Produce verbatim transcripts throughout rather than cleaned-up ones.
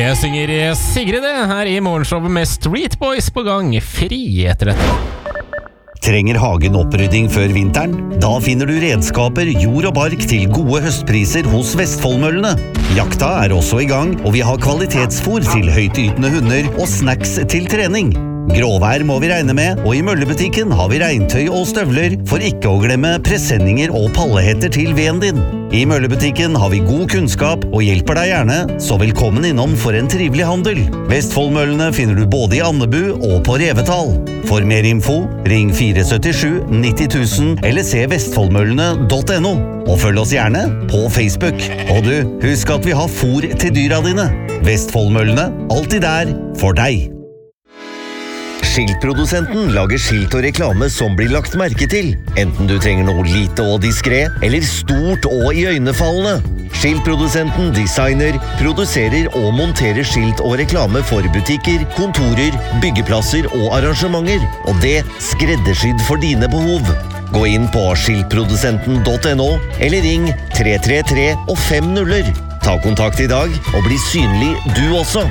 Det synger Sigrid det her I morgenshowet med Street Boys på gang, fri etter dette. Trenger hagen opprydding før vinteren? Da finner du redskaper, jord og bark til gode høstpriser hos Vestfoldmøllene. Jakta er også I gang, og vi har kvalitetsfôr til høytytende hunder og snacks til trening. Gråvær må vi regne med, og I møllebutikken har vi regntøy og støvler, for ikke å glemme presenninger og pallehetter til veden din. I møllebutikken har vi god kunnskap og hjelper deg gjerne, så velkommen innom for en trivelig handel. Vestfoldmøllene finner du både I Andebu og på Revetal. For mer info, ring fire syv sju nitti tusen eller se vestfoldmøllene punktum no. Og følg oss gjerne på Facebook. Og du, husk at vi har fôr til dyra dine. Vestfoldmøllene, alltid der for deg. Skiltprodusenten lager skilt og reklame som blir lagt merke til, enten du trenger noe lite og diskret, eller stort og iøynefallende. Skiltprodusenten designer, produserer og monterer skilt og reklame for butikker, kontorer, byggeplasser og arrangementer, og det skreddersydd for dine behov. Gå inn på skiltprodusenten punktum no, eller ring tre tre tre og fem nuller. Ta kontakt I dag og bli synlig du også.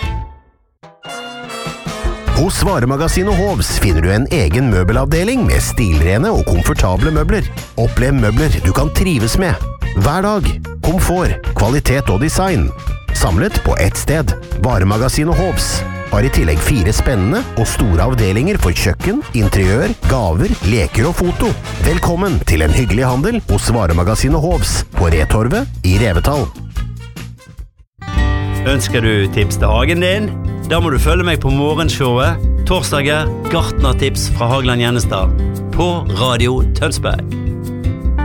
Hos Varemagasinet Hovs finner du en egen møbelavdeling med stilrene og komfortable møbler. Opplev møbler du kan trives med. Hver dag. Komfort, kvalitet og design. Samlet på ett sted. Varemagasinet Hovs har I tillegg fire spennende og store avdelinger for kjøkken, interiør, gaver, leker og foto. Velkommen til en hyggelig handel hos Varemagasinet Hovs på Retorvet I Revetal. Ønsker du tips til hagen din? Da må du følge meg på morgenshowet, torsdager, gartnertips fra Hagland Gjennestad, på Radio Tønsberg.